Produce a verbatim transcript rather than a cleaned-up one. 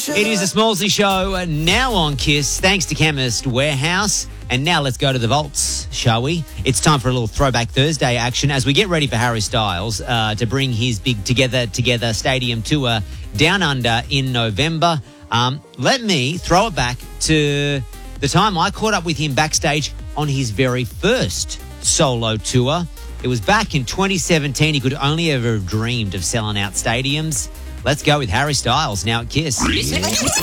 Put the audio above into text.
It is a Smallsy show uh, now on Kiss, thanks to Chemist Warehouse. And now let's go to the vaults, shall we? It's time for a little Throwback Thursday action as we get ready for Harry Styles uh, to bring his big Together Together Stadium tour down under in November. Um, let me throw it back to the time I caught up with him backstage on his very first solo tour. It was back in twenty seventeen. He could only ever have dreamed of selling out stadiums. Let's go with Harry Styles now at Kiss.